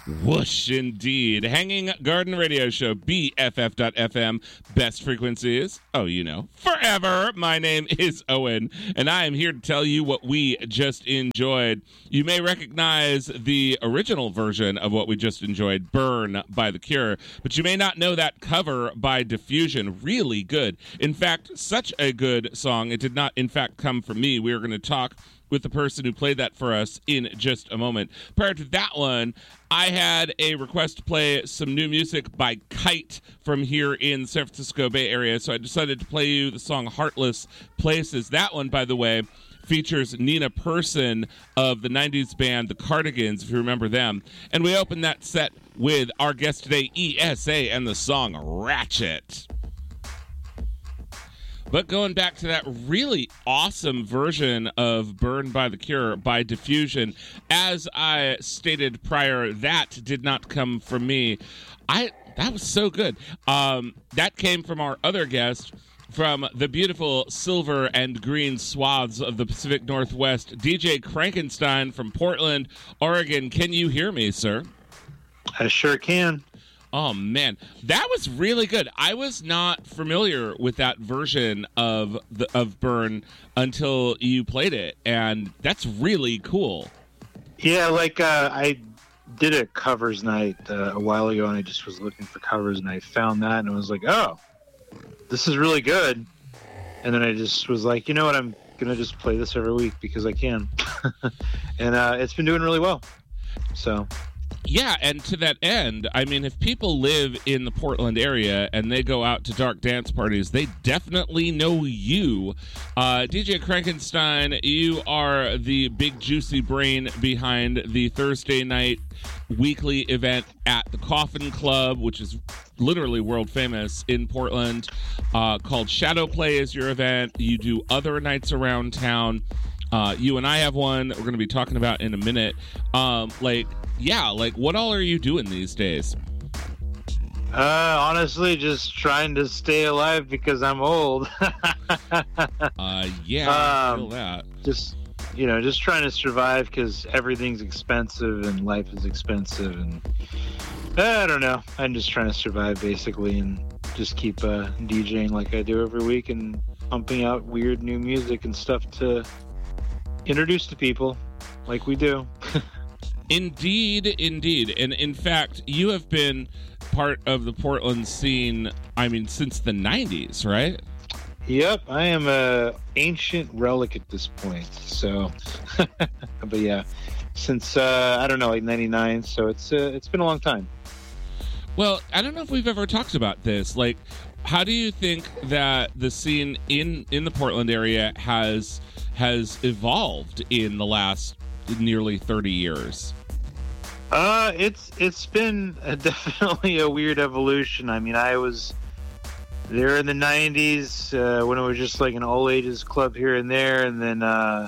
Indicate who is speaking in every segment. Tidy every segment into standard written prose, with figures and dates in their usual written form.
Speaker 1: Whoosh, indeed. Hanging Garden Radio Show, BFF.FM, best frequencies. Oh, you know, forever. My name is Owen, and I am here to tell you what we just enjoyed. You may recognize the original version of what we just enjoyed, Burn by The Cure, but you may not know that cover by Diffusion. Really good. In fact, such a good song. It did not, in fact, come from me. We are going to talk with the person who played that for us in just a moment. Prior to that one, I had a request to play some new music by Kite from here in San Francisco Bay Area, so I decided to play you the song Heartless Places. That one, by the way, features Nina Persson of the 90s band The Cardigans, if you remember them. And we opened that set with our guest today, ESA, and the song Ratchet. But going back to that really awesome version of Burn by The Cure by Diffusion, as I stated prior, that did not come from me. That was so good. That came from our other guest from the beautiful silver and green swaths of the Pacific Northwest, DJ Crankenstein from Portland, Oregon. Can you hear me, sir?
Speaker 2: I sure can.
Speaker 1: Oh, man, that was really good. I was not familiar with that version of Burn until you played it, and that's really cool.
Speaker 2: Yeah, I did a covers night a while ago, and I just was looking for covers, and I found that, and I was like, oh, this is really good. And then I just was like, you know what, I'm going to just play this every week because I can. And it's been doing really well. So...
Speaker 1: Yeah, and to that end, I mean, if people live in the Portland area and they go out to dark dance parties, they definitely know you. DJ Crankenstein, you are the big juicy brain behind the Thursday night weekly event at the Coffin Club, which is literally world famous in Portland, called Shadow Play is your event. You do other nights around town. You and I have one that we're going to be talking about in a minute. What all are you doing these days?
Speaker 2: Honestly, just trying to stay alive because I'm old.
Speaker 1: I feel that.
Speaker 2: Just trying to survive because everything's expensive and life is expensive, and I don't know. I'm just trying to survive basically, and just keep DJing like I do every week and pumping out weird new music and stuff to introduce to people like we do.
Speaker 1: Indeed. And in fact, you have been part of the Portland scene, I mean, since the 90s, right?
Speaker 2: Yep, I am a ancient relic at this point. So, but yeah, since, I don't know, like 99. So it's been a long time.
Speaker 1: Well, I don't know if we've ever talked about this. Like, how do you think that the scene in the Portland area has evolved in the last nearly 30 years?
Speaker 2: It's been definitely a weird evolution. I mean, I was there in the 90s when it was just like an all ages club here and there, and then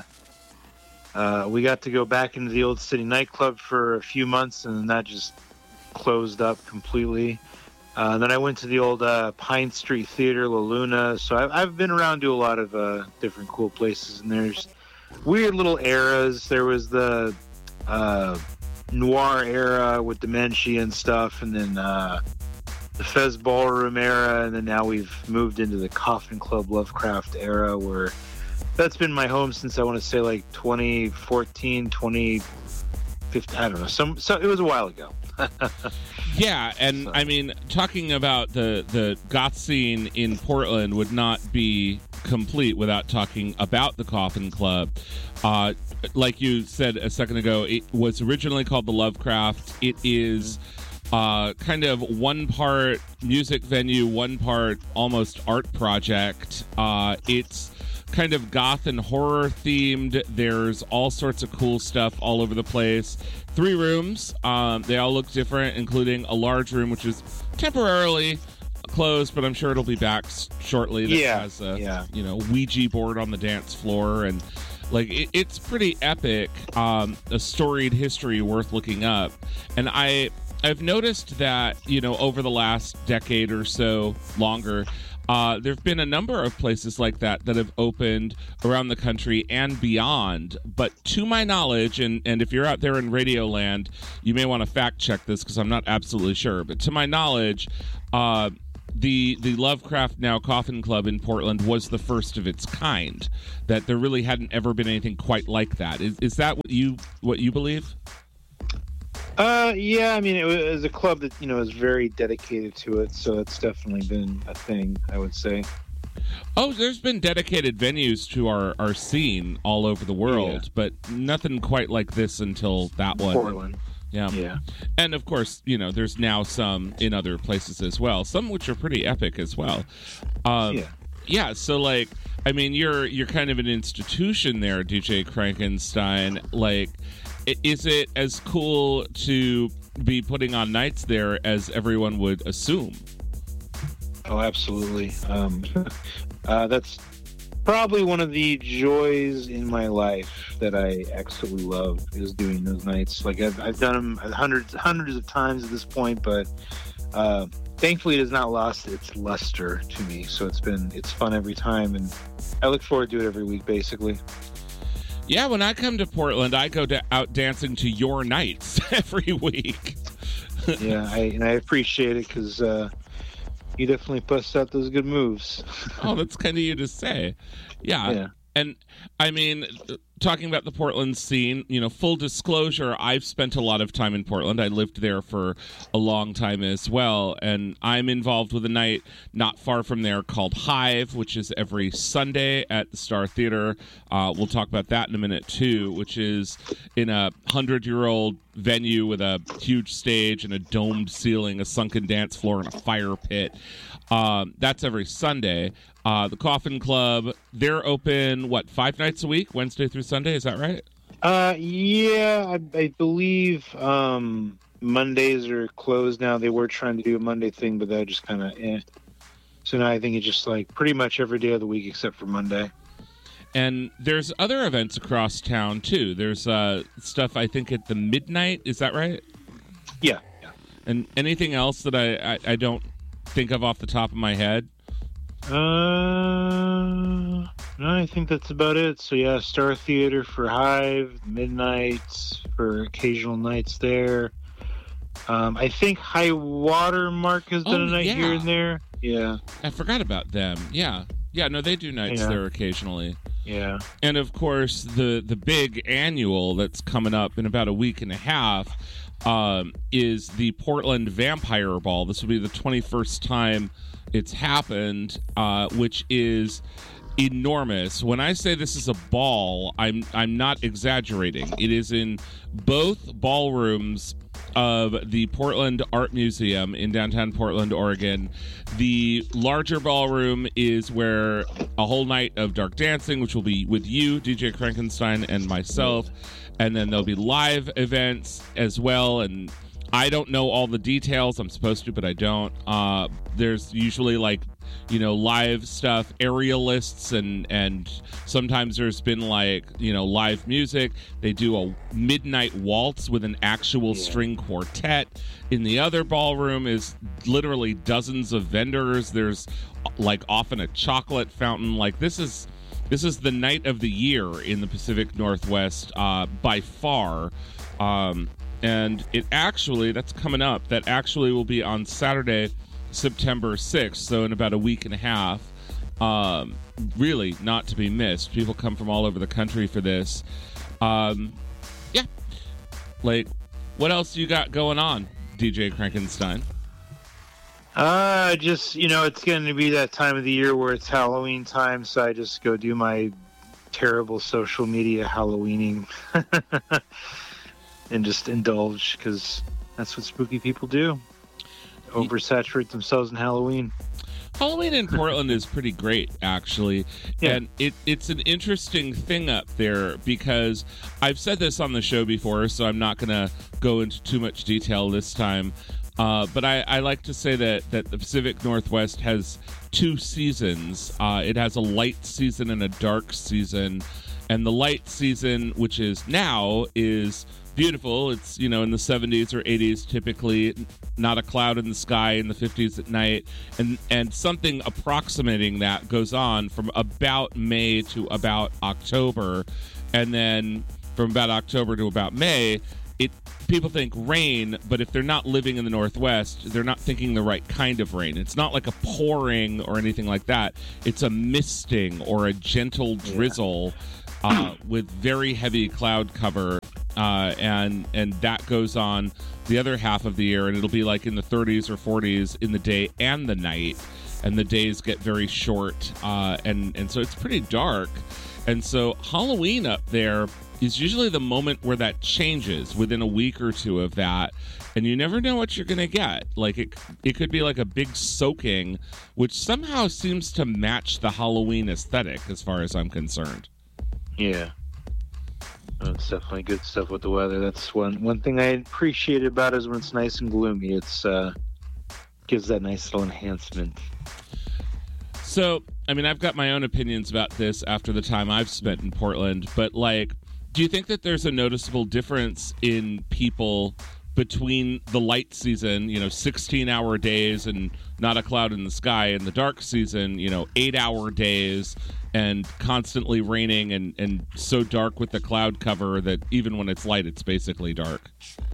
Speaker 2: we got to go back into the Old City nightclub for a few months, and then that just closed up completely. Then I went to the old Pine Street Theater, La Luna. So I've been around to a lot of different cool places, and there's weird little eras. There was the noir era with Dementia and stuff, and then the Fez Ballroom era, and then now we've moved into the Coffin Club Lovecraft era, where that's been my home since I want to say like 2014, 2015, I don't know. So it was a while ago.
Speaker 1: Yeah, and I mean, talking about the goth scene in Portland would not be complete without talking about the Coffin Club. Like you said a second ago, it was originally called the Lovecraft. It is kind of one part music venue, one part almost art project. It's kind of goth and horror themed. There's all sorts of cool stuff all over the place. 3 rooms. They all look different, including a large room, which is temporarily closed, but I'm sure it'll be back shortly. That has a Ouija board on the dance floor, and like it's pretty epic. A storied history worth looking up. And I've noticed that, over the last decade or so, longer, There have been a number of places like that have opened around the country and beyond. But to my knowledge, and if you're out there in Radio Land, you may want to fact check this because I'm not absolutely sure. But to my knowledge, the Lovecraft Now Coffin Club in Portland was the first of its kind. That there really hadn't ever been anything quite like that. Is that what you believe?
Speaker 2: Yeah, I mean, it was a club that, is very dedicated to it, so it's definitely been a thing, I would say.
Speaker 1: Oh, there's been dedicated venues to our scene all over the world, but nothing quite like this until that one.
Speaker 2: Portland.
Speaker 1: Yeah. And, of course, there's now some in other places as well, some which are pretty epic as well. Yeah, so, like, I mean, you're kind of an institution there, DJ Krankenstein. Like, is it as cool to be putting on nights there as everyone would assume?
Speaker 2: Oh, absolutely. That's probably one of the joys in my life that I absolutely love is doing those nights. Like I've done them hundreds of times at this point, but thankfully it has not lost its luster to me. So it's fun every time, and I look forward to it every week, basically.
Speaker 1: Yeah, when I come to Portland, I go out dancing to your nights every week.
Speaker 2: Yeah, I appreciate it because you definitely bust out those good moves.
Speaker 1: Oh, that's kind of you to say. Yeah. And, I mean, talking about the Portland scene, full disclosure, I've spent a lot of time in Portland. I lived there for a long time as well, and I'm involved with a night not far from there called Hive, which is every Sunday at the Star Theater. We'll talk about that in a minute, too, which is in a 100-year-old venue with a huge stage and a domed ceiling, a sunken dance floor, and a fire pit. That's every Sunday. The Coffin Club, they're open, 5 nights a week, Wednesday through Sunday? Is that right?
Speaker 2: Yeah, I believe Mondays are closed now. They were trying to do a Monday thing, but that just kind of So now I think it's just like pretty much every day of the week except for Monday.
Speaker 1: And there's other events across town, too. There's stuff, I think, at the Midnight. Is that right?
Speaker 2: Yeah.
Speaker 1: And anything else that I don't think of off the top of my head?
Speaker 2: No, I think that's about it. So yeah, Star Theater for Hive, Midnights for occasional nights there. I think High Water Mark has done a night here and there. Yeah.
Speaker 1: I forgot about them. Yeah. Yeah, no, they do nights there occasionally.
Speaker 2: Yeah.
Speaker 1: And of course, the big annual that's coming up in about a week and a half is the Portland Vampire Ball. This will be the 21st time it's happened, which is enormous. When I say this is a ball, I'm not exaggerating. It is in both ballrooms of the Portland Art Museum in downtown Portland, Oregon. The larger ballroom is where a whole night of dark dancing, which will be with you, DJ Krankenstein, and myself. And then there'll be live events as well. And I don't know all the details. I'm supposed to, but I don't. There's usually live stuff, aerialists, and sometimes there's been live music. They do a midnight waltz with an actual string quartet. In the other ballroom is literally dozens of vendors. There's often a chocolate fountain. This is the night of the year in the Pacific Northwest by far. And it actually, that's coming up, that actually will be on Saturday, September 6th, so in about a week and a half. Really not to be missed. People come from all over the country for this. What else you got going on, DJ Krankenstein?
Speaker 2: Just, it's going to be that time of the year where it's Halloween time, so I just go do my terrible social media Halloweening and just indulge, because that's what spooky people do. Oversaturate themselves in Halloween.
Speaker 1: Halloween in Portland is pretty great, actually. Yeah. And it's an interesting thing up there because I've said this on the show before, so I'm not going to go into too much detail this time. But I like to say that the Pacific Northwest has 2 seasons. It has a light season and a dark season. And the light season, which is now, is beautiful. It's, in the 70s or 80s typically, not a cloud in the sky, in the 50s at night, and something approximating that goes on from about May to about October, and then from about October to about May, people think rain, but if they're not living in the Northwest, they're not thinking the right kind of rain. It's not like a pouring or anything like that. It's a misting or a gentle drizzle with very heavy cloud cover, and that goes on the other half of the year, and it'll be like in the 30s or 40s in the day and the night, and the days get very short, and so it's pretty dark. And so Halloween up there is usually the moment where that changes within a week or two of that, and you never know what you're going to get. Like it could be like a big soaking, which somehow seems to match the Halloween aesthetic as far as I'm concerned.
Speaker 2: Yeah. It's definitely good stuff with the weather. That's one thing I appreciate about it is when it's nice and gloomy. It's gives that nice little enhancement.
Speaker 1: So, I've got my own opinions about this after the time I've spent in Portland, but do you think that there's a noticeable difference in people between the light season, 16-hour days and not a cloud in the sky, and the dark season, 8-hour days and constantly raining and so dark with the cloud cover that even when it's light, it's basically dark?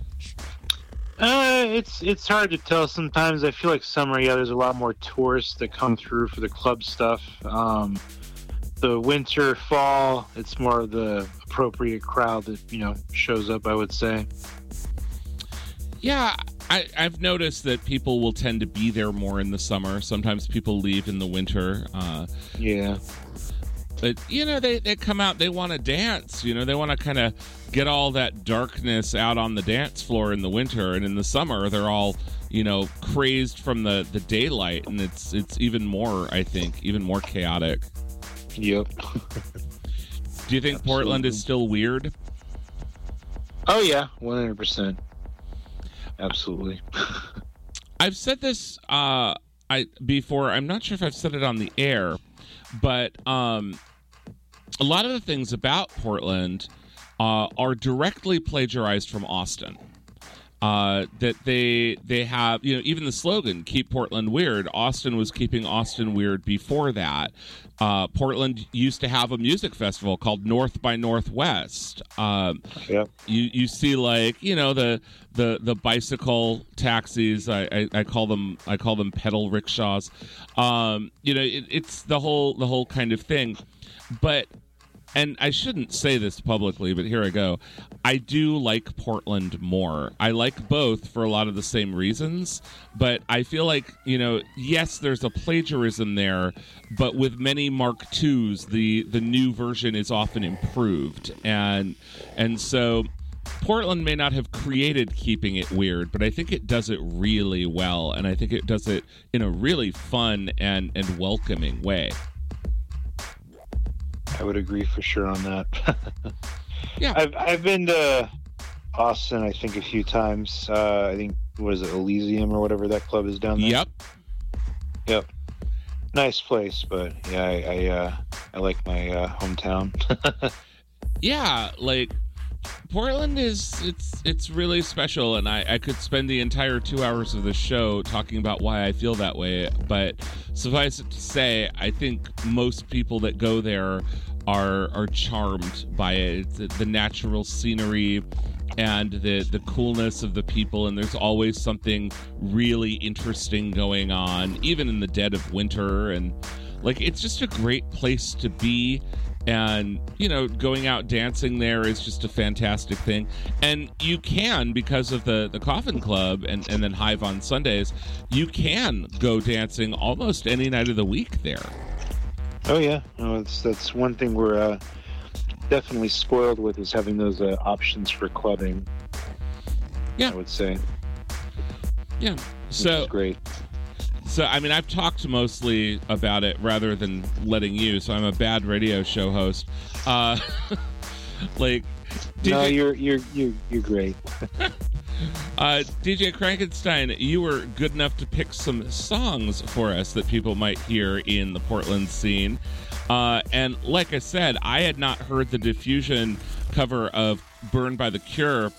Speaker 2: It's hard to tell sometimes. I feel like summer, there's a lot more tourists that come through for the club stuff. The winter, fall, it's more of the appropriate crowd that, shows up, I would say.
Speaker 1: Yeah, I've noticed that people will tend to be there more in the summer. Sometimes people leave in the winter.
Speaker 2: Yeah.
Speaker 1: But, they come out, they want to dance, they want to kind of get all that darkness out on the dance floor in the winter. And in the summer, they're all, crazed from the daylight. And it's even more, I think, even more chaotic.
Speaker 2: Yep.
Speaker 1: Do you think
Speaker 2: Absolutely.
Speaker 1: Portland is still weird?
Speaker 2: Oh, yeah, 100%. Absolutely.
Speaker 1: I've said this before. I'm not sure if I've said it on the air, but a lot of the things about Portland are directly plagiarized from Austin. That they have, even the slogan, "Keep Portland Weird." Austin was keeping Austin weird before that. Portland used to have a music festival called North by Northwest.
Speaker 2: Yeah.
Speaker 1: You see, the bicycle taxis. I call them pedal rickshaws. It's the whole kind of thing. But, and I shouldn't say this publicly, but here I go. I do like Portland more. I like both for a lot of the same reasons, but I feel like, yes, there's a plagiarism there, but with many Mark IIs, the new version is often improved. And so Portland may not have created keeping it weird, but I think it does it really well, and I think it does it in a really fun and welcoming way.
Speaker 2: I would agree for sure on that.
Speaker 1: Yeah.
Speaker 2: I've been to Austin, I think, a few times. I think, what is it, Elysium or whatever that club is down there? Yep. Nice place, but yeah, I like my hometown.
Speaker 1: Yeah, Portland it's really special, and I could spend the entire 2 hours of the show talking about why I feel that way, but suffice it to say, I think most people that go there are charmed by it. It's the natural scenery and the coolness of the people, and there's always something really interesting going on, even in the dead of winter, and it's just a great place to be. And, going out dancing there is just a fantastic thing. And you can, because of the Coffin Club and then Hive on Sundays, you can go dancing almost any night of the week there.
Speaker 2: Oh, yeah. No, that's one thing we're definitely spoiled with, is having those options for clubbing.
Speaker 1: Yeah.
Speaker 2: I would say.
Speaker 1: Yeah.
Speaker 2: So great.
Speaker 1: So, I've talked mostly about it rather than letting you, so I'm a bad radio show host.
Speaker 2: No, you're great.
Speaker 1: DJ Krankenstein, you were good enough to pick some songs for us that people might hear in the Portland scene. And like I said, I had not heard the Diffusion cover of Burned by the Cure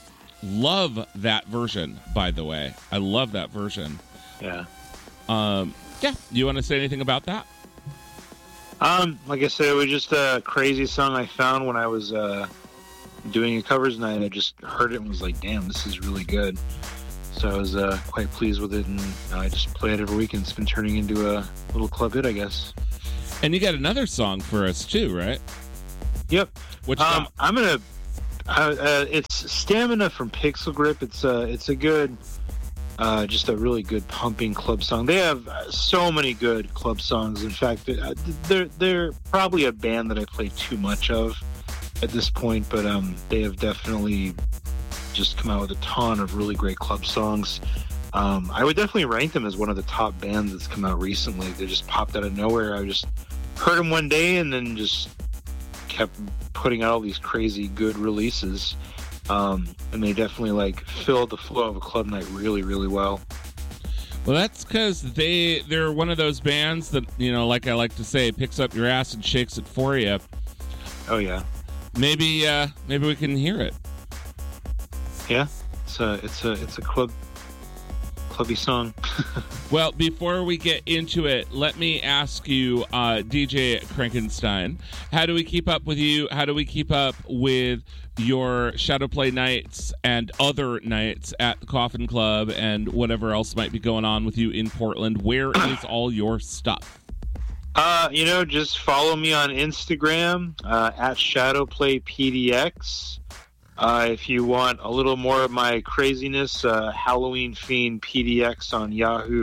Speaker 1: Love that version, by the way. I love that version.
Speaker 2: Yeah.
Speaker 1: Yeah. You want to say anything about that?
Speaker 2: Like I said, it was just a crazy song I found when I was doing a covers night. I just heard it and was like, damn, this is really good. So I was quite pleased with it, and I just play it every week, and it's been turning into a little club hit, I guess.
Speaker 1: And you got another song for us too, right?
Speaker 2: Yep.
Speaker 1: Which
Speaker 2: I'm gonna. It's Stamina from Pixel Grip. It's a good, just a really good pumping club song. They have so many good club songs. In fact, they're probably a band that I play too much of at this point, but they have definitely just come out with a ton of really great club songs. I would definitely rank them as one of the top bands that's come out recently. They just popped out of nowhere. I just heard them one day and then just kept putting out all these crazy good releases. And they definitely filled the flow of a club night really, really well.
Speaker 1: Well, that's because they're one of those bands that, like I like to say, picks up your ass and shakes it for you.
Speaker 2: Oh yeah.
Speaker 1: Maybe we can hear it.
Speaker 2: Yeah, it's a clubby song.
Speaker 1: Well, before we get into it, let me ask you, DJ Krankenstein, how do we keep up with you? How do we keep up with your Shadow Play nights and other nights at the Coffin Club and whatever else might be going on with you in Portland? Where is all your stuff?
Speaker 2: Just follow me on Instagram at ShadowPlayPDX. If you want a little more of my craziness, Halloween Fiend PDX on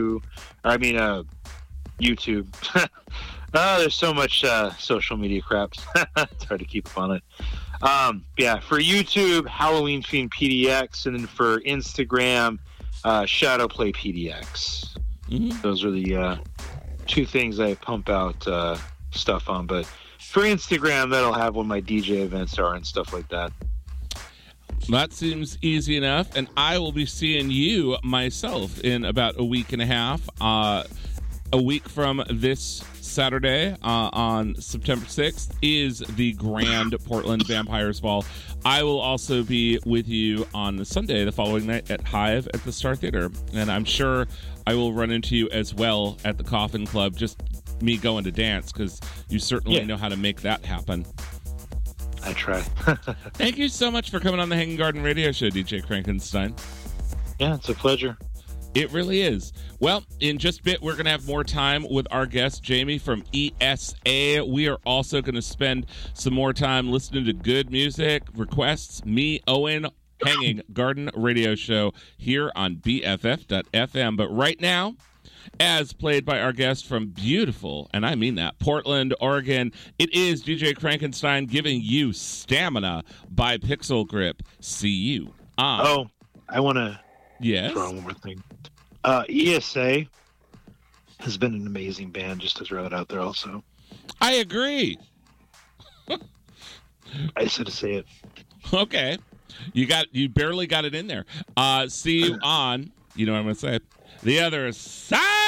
Speaker 2: YouTube. There's so much social media crap. It's hard to keep up on it. For YouTube, Halloween Fiend PDX, and then for Instagram, Shadow Play PDX. Mm-hmm. Those are the two things I pump out stuff on. But for Instagram, that'll have when my DJ events are and stuff like that.
Speaker 1: That seems easy enough, and I will be seeing you myself in about a week and a half. A week from this Saturday, on September 6th, is the Grand Portland Vampires Ball. I will also be with you on the Sunday, the following night, at Hive at the Star Theater, and I'm sure I will run into you as well at the Coffin Club, just me going to dance, because you certainly know how to make that happen.
Speaker 2: I try.
Speaker 1: Thank you so much for coming on the Hanging Garden Radio Show, DJ Krankenstein.
Speaker 2: Yeah, it's a pleasure.
Speaker 1: It really is. Well, in just a bit, we're going to have more time with our guest, Jamie from ESA. We are also going to spend some more time listening to good music, requests, me, Owen, Hanging Garden Radio Show here on BFF.FM. But right now, as played by our guest from beautiful, and I mean that, Portland, Oregon, it is DJ Krankenstein giving you Stamina by Pixel Grip. See you on...
Speaker 2: Oh, I want to throw on one more thing. ESA has been an amazing band, just to throw it out there also.
Speaker 1: I agree.
Speaker 2: I said to say it.
Speaker 1: Okay. You barely got it in there. See you on, you know what I'm going to say, the other side.